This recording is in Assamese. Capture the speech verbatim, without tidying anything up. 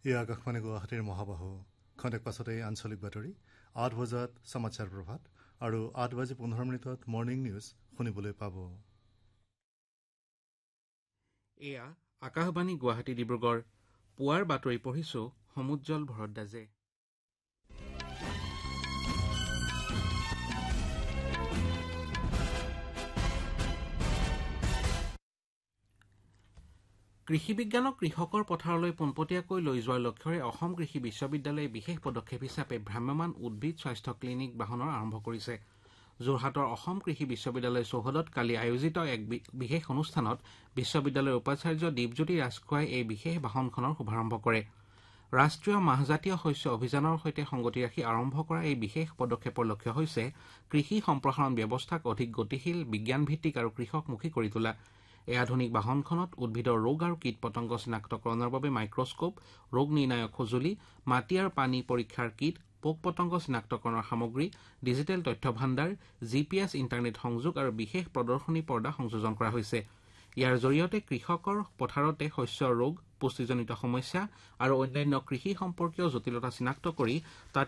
এই আকাশবাণী গুৱাহাটীৰ মহাবাহু খন্তেক পাছতে আঞ্চলিক বাতৰি আঠ বজাত সমাচাৰ প্ৰভাত আৰু আঠ বাজি পোন্ধৰ মিনিটত মৰ্ণিং নিউজ শুনিবলৈ পাব। এয়া আকাশবাণী গুৱাহাটী ডিব্ৰুগড় পুৱাৰ বাতৰি পঢ়িছো সমুজ্জ্বল ভৰদ্বাজে। কৃষি বিজ্ঞানক কৃষকৰ পথাৰলৈ পোনপটীয়াকৈ লৈ যোৱাৰ লক্ষ্যৰে অসম কৃষি বিশ্ববিদ্যালয়ে বিশেষ পদক্ষেপ হিচাপে ভ্ৰাম্যমাণ উদ্ভিদ স্বাস্থ্য ক্লিনিক বাহনৰ আৰম্ভ কৰিছে। যোৰহাটৰ অসম কৃষি বিশ্ববিদ্যালয় চৌহদত কালি আয়োজিত এক বিশেষ অনুষ্ঠানত বিশ্ববিদ্যালয়ৰ উপাচাৰ্য দীপজ্যোতি ৰাজখোৱাই এই বিশেষ বাহনখনৰ শুভাৰম্ভ কৰে। ৰাষ্ট্ৰীয় মাহজাতীয় শস্য অভিযানৰ সৈতে সংগতি ৰাখি আৰম্ভ কৰা এই বিশেষ পদক্ষেপৰ লক্ষ্য হৈছে কৃষি সম্প্ৰসাৰণ ব্যৱস্থাক অধিক গতিশীল, বিজ্ঞানভিত্তিক আৰু কৃষকমুখী কৰি তোলা। এই আধুনিক বাহনখনত উদ্ভিদৰ ৰোগ আৰু কীট পতংগ চিনাক্তকৰণৰ বাবে মাইক্ৰস্কোপ, ৰোগ নিৰ্ণায়ক সঁজুলি, মাটি আৰু পানী পৰীক্ষাৰ কিট, পোক পতংগ চিনাক্তকৰণৰ সামগ্ৰী, ডিজিটেল তথ্য ভাণ্ডাৰ, জি পি এছ ইণ্টাৰনেট সংযোগ আৰু বিশেষ প্ৰদৰ্শনী পৰ্দা সংযোজন কৰা হৈছে। ইয়াৰ জৰিয়তে কৃষকৰ পথাৰতে শস্যৰ ৰোগ, পুষ্টিজনিত সমস্যা আৰু অন্যান্য কৃষি সম্পৰ্কীয় জটিলতা চিনাক্ত কৰি তাত